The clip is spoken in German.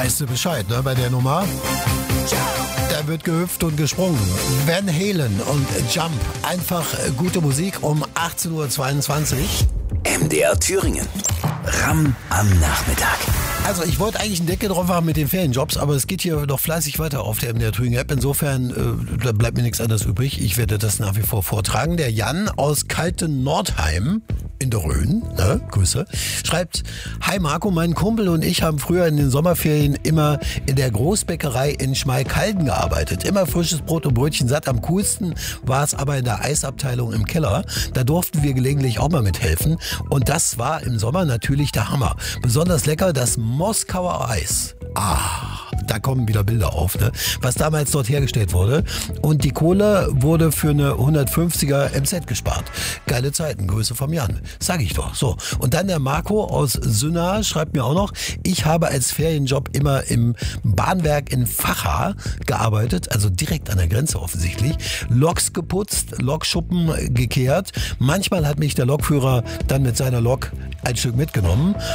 weißt du Bescheid, ne, bei der Nummer? Da wird gehüpft und gesprungen. Van Halen und Jump. Einfach gute Musik um 18.22 Uhr. MDR Thüringen. Ram am Nachmittag. Also ich wollte eigentlich einen Deckel drauf haben mit den Ferienjobs, aber es geht hier noch fleißig weiter auf der MDR Thüringen App. Insofern da bleibt mir nichts anderes übrig. Ich werde das nach wie vor vortragen. Der Jan aus Kalten-Nordheim in der Rhön, ne, Grüße, schreibt: Hi Marco, mein Kumpel und ich haben früher in den Sommerferien immer in der Großbäckerei in Schmalkalden gearbeitet. Immer frisches Brot und Brötchen satt. Am coolsten war es aber in der Eisabteilung im Keller. Da durften wir gelegentlich auch mal mithelfen. Und das war im Sommer natürlich der Hammer. Besonders lecker das Moskauer Eis. Da kommen wieder Bilder auf, ne? Was damals dort hergestellt wurde. Und die Kohle wurde für eine 150er MZ gespart. Geile Zeiten, Grüße vom Jan. Sag ich doch. So. Und dann der Marco aus Sünna schreibt mir auch noch: Ich habe als Ferienjob immer im Bahnwerk in Vacha gearbeitet, also direkt an der Grenze offensichtlich. Loks geputzt, Lokschuppen gekehrt. Manchmal hat mich der Lokführer dann mit seiner Lok ein Stück mitgenommen.